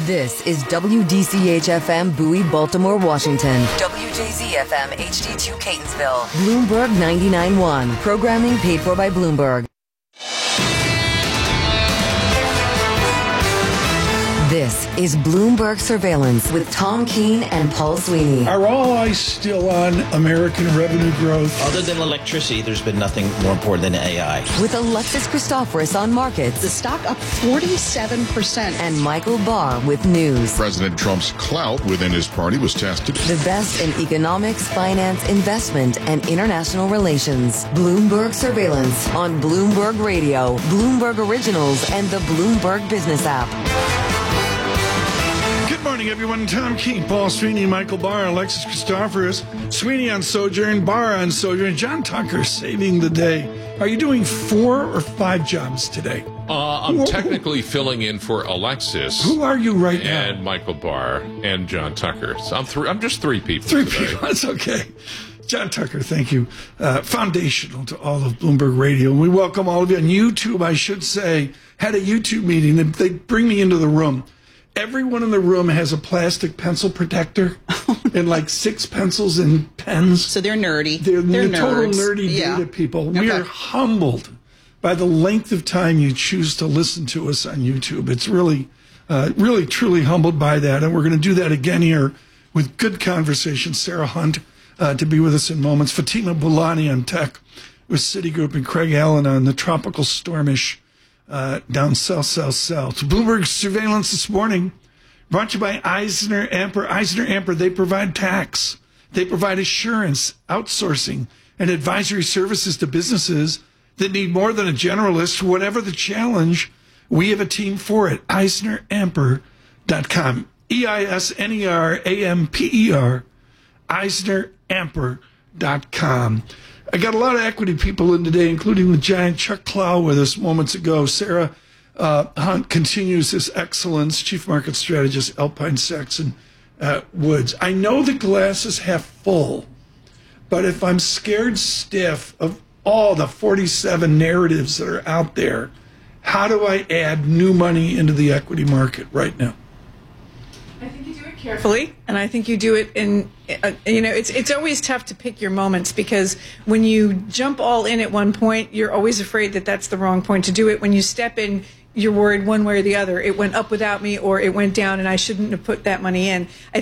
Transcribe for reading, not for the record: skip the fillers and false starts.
This is WDCH-FM Bowie, Baltimore, Washington. WJZ-FM HD2 Catonsville. Bloomberg 99.1. Programming paid for by Bloomberg. This is Bloomberg Surveillance with Tom Keene and Paul Sweeney. Are all eyes still on American revenue growth? Other than electricity, there's been nothing more important than AI. With Alexis Christoforous on markets. The stock up 47%. And Michael Barr with news. President Trump's clout within his party was tested. The best in economics, finance, investment, and international relations. Bloomberg Surveillance on Bloomberg Radio, Bloomberg Originals, and the Bloomberg Business app. Good morning, everyone. Tom Keene, Paul Sweeney, Michael Barr, Alexis Christoforous, Sweeney on Sojourn, Barr on Sojourn, John Tucker saving the day. Are you doing 4 or 5 jobs today? I'm technically filling in for Alexis. Who are you right now? And Michael Barr and John Tucker. So I'm just 3 people. 3 today. people. That's okay. John Tucker, thank you. Foundational to all of Bloomberg Radio. And we welcome all of you on YouTube, I should say. Had a YouTube meeting. They bring me into the room. Everyone in the room has a plastic pencil protector and like 6 pencils and pens. So they're nerdy. They're total nerds. nerdy data people. We are humbled by the length of time you choose to listen to us on YouTube. It's really, truly humbled by that. And we're going to do that again here with good conversation. Sarah Hunt to be with us in moments. Fatima Boulani on tech with Citigroup, and Craig Allen on the tropical stormish down south. Bloomberg Surveillance this morning brought to you by Eisner Amper. Eisner Amper, they provide tax. They provide assurance, outsourcing, and advisory services to businesses that need more than a generalist. Whatever the challenge, we have a team for it. EisnerAmper.com. EisnerAmper. EisnerAmper.com. I got a lot of equity people in today, including the giant Chuck Clow with us moments ago. Sarah Hunt continues his excellence, Chief Market Strategist, Alpine Saxon Woods. I know the glass is half full, but if I'm scared stiff of all the 47 narratives that are out there, how do I add new money into the equity market right now? I think you do it carefully, and I think you do it in, it's always tough to pick your moments, because when you jump all in at one point, you're always afraid that that's the wrong point to do it. When you step in, you're worried one way or the other. It went up without me, or it went down and I shouldn't have put that money in.